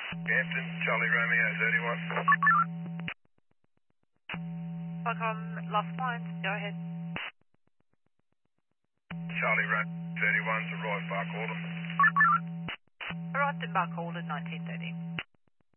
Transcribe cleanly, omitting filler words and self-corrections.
Hampton, Charlie Romeo 31. Welcome, Lost Lines, go ahead. Charlie Romeo 31's arrived Bark Alden. Arrived in Bark Alden, 1930.